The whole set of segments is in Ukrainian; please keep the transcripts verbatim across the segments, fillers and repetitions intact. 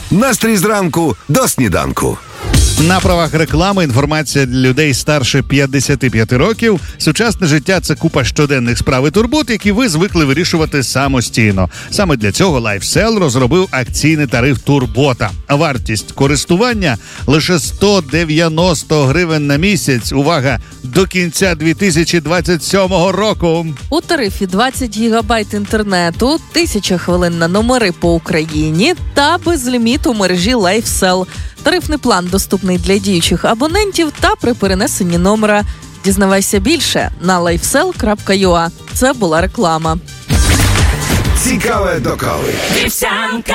Настрій зранку до сніданку. На правах реклами інформація для людей старше п'ятдесят п'ять років. Сучасне життя – це купа щоденних справ і турбот, які ви звикли вирішувати самостійно. Саме для цього LifeSell розробив акційний тариф Турбота. Вартість користування – лише сто дев'яносто гривень на місяць. Увага! До кінця дві тисячі двадцять сьомого року. У тарифі двадцять гігабайт інтернету, тисяча хвилин на номери по Україні та безліміт у мережі LifeSell. Тарифний план доступний для діючих абонентів та при перенесенні номера. Дізнавайся більше на лайфсел крапка ю а. Це була реклама. Цікаве до кави. Вівсянка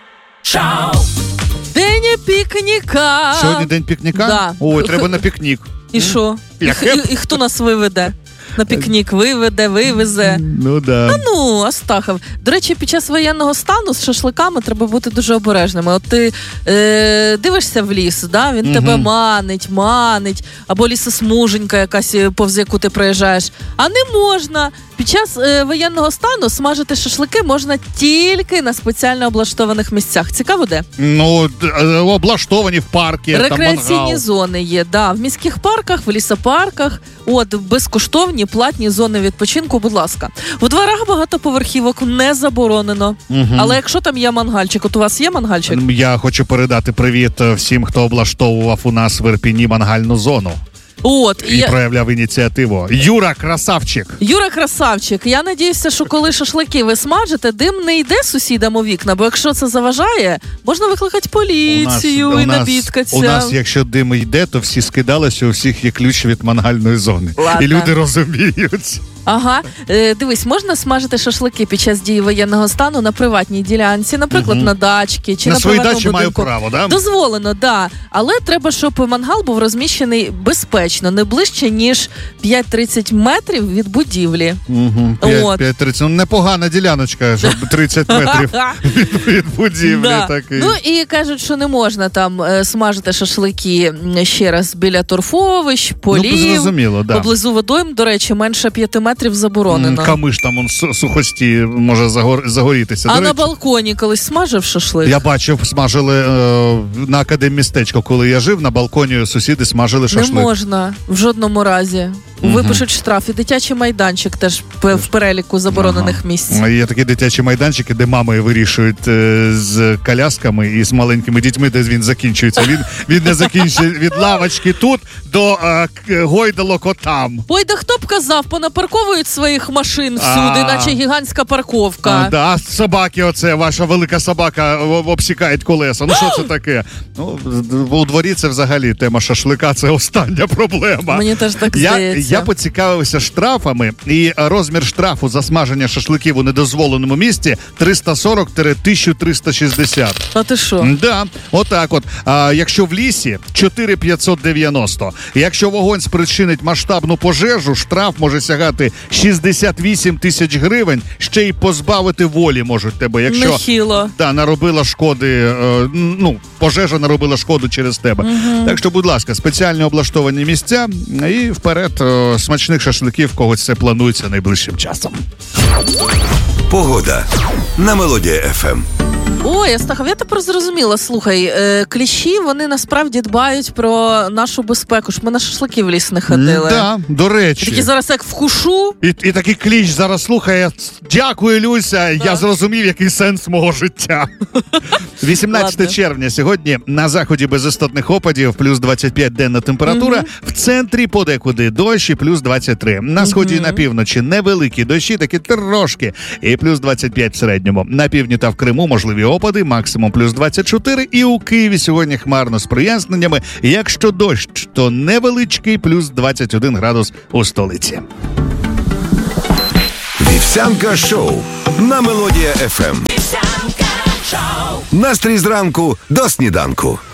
шоу. День пікніка. Сьогодні день пікніка? Да. Ой, треба на пікнік. І що? І, Як і, і хто нас виведе? На пікнік виведе, вивезе. Ну, да. А ну, Астахов. До речі, під час воєнного стану з шашликами треба бути дуже обережними. От ти е, дивишся в ліс, да? Він угу. тебе манить, манить, або лісосмуженька якась, повз яку ти проїжджаєш. А не можна. Під час е, воєнного стану смажити шашлики можна тільки на спеціально облаштованих місцях. Цікаво де? Ну, облаштовані в парки, рекреаційні зони є, да, в міських парках, в лісопарках. От, безкоштовні платні зони відпочинку, будь ласка. У дворах багатоповерхівок не заборонено. Угу. Але якщо там є мангальчик, от у вас є мангальчик? Я хочу передати привіт всім, хто облаштовував у нас в Ірпіні мангальну зону. От, і я... проявляв ініціативу. Юра красавчик. Юра красавчик. Я надіюся, що коли шашлики ви смажите, дим не йде сусідам у вікна, бо якщо це заважає, можна викликати поліцію у нас, і у нас, набідкатися. У нас, якщо дим йде, то всі скидалися, у всіх є ключ від мангальної зони. Ладно. І люди розуміють. Ага. Е, дивись, можна смажити шашлики під час дії воєнного стану на приватній ділянці, наприклад, угу. на дачці чи на, на своїй приватному дачі будинку. маю право, да? Дозволено, да. Але треба, щоб мангал був розміщений безпечно, не ближче, ніж п'ять-тридцять метрів від будівлі. Угу. п'ять тридцять. Ну, непогана діляночка, щоб тридцять метрів від, від будівлі. Да. Такий. Ну, і кажуть, що не можна там е, смажити шашлики ще раз біля торфовищ, полів, ну, зрозуміло, да. поблизу водойм, до речі, менше п'яти метрів заборонено. Камиш там он сухості може загор... загорітися. А до на речі, балконі колись смажив шашлик? Я бачив, смажили е, на Академмістечко, коли я жив, на балконі сусіди смажили шашлик. Не можна, в жодному разі. Угу. Випишуть штраф. І дитячий майданчик теж в переліку заборонених ага. місць. Є такі дитячі майданчики, де мами вирішують е, з колясками і з маленькими дітьми, де він закінчується. Він, він не закінчує від лавочки тут до е, гойдалок отам. Ой, да хто б казав, понапарковують своїх машин всюди, а, наче гігантська парковка. А, да, собаки оце, ваша велика собака обсікають колеса. Ну що це таке? Ну, у дворі це взагалі тема шашлика, це остання проблема. Мені теж так я, здається. Я поцікавився штрафами, і розмір штрафу за смаження шашликів у недозволеному місці триста сорок - тисяча триста шістдесят. А ти що? Да, отак от. А якщо в лісі – чотири тисячі п'ятсот дев'яносто. Якщо вогонь спричинить масштабну пожежу, штраф може сягати шістдесят вісім тисяч гривень, ще й позбавити волі можуть тебе. Якщо Нехило. Да, наробила шкоди, е, ну, пожежа наробила шкоду через тебе. Угу. Так що, будь ласка, спеціально облаштовані місця і вперед е, смачних шашликів, когось це планується найближчим часом. Погода на Мелодія еф ем. Ой, Астахов, я тепер зрозуміла. Слухай, е, кліщі, вони насправді дбають про нашу безпеку, щоб ми на шашлики в ліс не ходили. Да, до речі. Такі зараз як вкушу. І, і такий кліщ зараз слухає. Дякую, Люся, да. Я зрозумів, який сенс мого життя. вісімнадцяте червня сьогодні на заході без істотних опадів, плюс двадцять п'ять денна температура, угу. В центрі подекуди дощ і плюс двадцять три. На сході угу. і на півночі невеликі дощі, такі трошки, і плюс двадцять п'ять в середньому. На півдні та в Криму можливі опади, максимум плюс двадцять чотири, і у Києві сьогодні хмарно з проясненнями. Якщо дощ, то невеличкий, плюс двадцять один градус у столиці. Вівсянка шоу на Мелодія еф ем. Настрій зранку до сніданку.